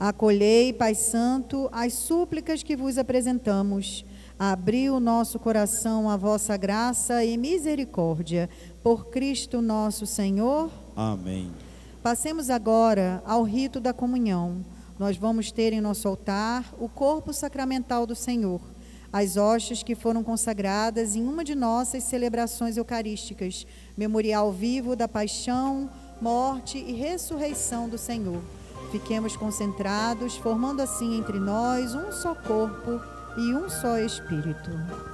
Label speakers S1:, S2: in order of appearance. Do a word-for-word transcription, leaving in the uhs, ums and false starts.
S1: Acolhei, Pai Santo, as súplicas que vos apresentamos. Abri o nosso coração à vossa graça e misericórdia. Por Cristo nosso Senhor.
S2: Amém.
S1: Passemos agora ao rito da comunhão. Nós vamos ter em nosso altar o corpo sacramental do Senhor, as hostes que foram consagradas em uma de nossas celebrações eucarísticas, memorial vivo da paixão, morte e ressurreição do Senhor. Fiquemos concentrados, formando assim entre nós um só corpo e um só Espírito.